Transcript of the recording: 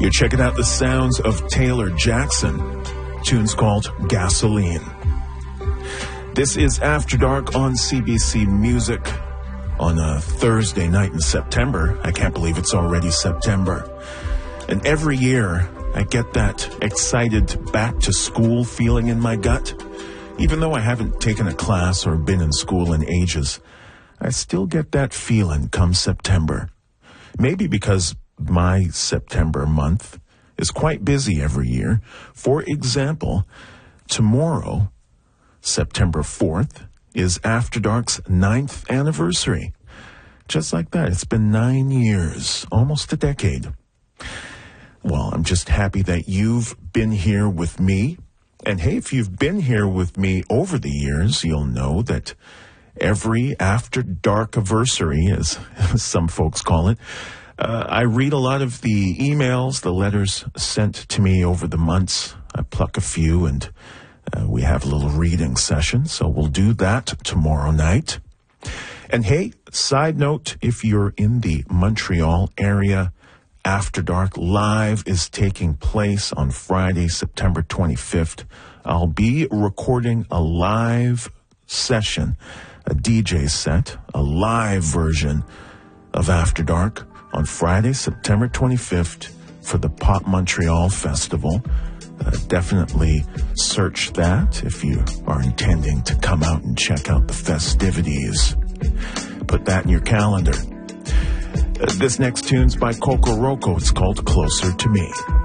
You're checking out the sounds of Taylor Jackson. Tune's called Gasoline. This is After Dark on CBC Music on a Thursday night in September. I can't believe it's already September. And every year, I get that excited back-to-school feeling in my gut. Even though I haven't taken a class or been in school in ages, I still get that feeling come September. Maybe because my September month is quite busy every year. For example, tomorrow, September 4th, is After Dark's 9th anniversary. Just like that, it's been 9 years, almost a decade. Well, I'm just happy that you've been here with me. And hey, if you've been here with me over the years, you'll know that every After Dark anniversary, as some folks call it, I read a lot of the emails, the letters sent to me over the months. I pluck a few and we have a little reading session. So we'll do that tomorrow night. And hey, side note, if you're in the Montreal area, After Dark Live is taking place on Friday, September 25th. I'll be recording a live session, a DJ set, a live version of After Dark on Friday, September 25th for the Pop Montreal Festival. Definitely search that if you are intending to come out and check out the festivities. Put that in your calendar. This next tune's by Coco Roco. It's called Closer to Me.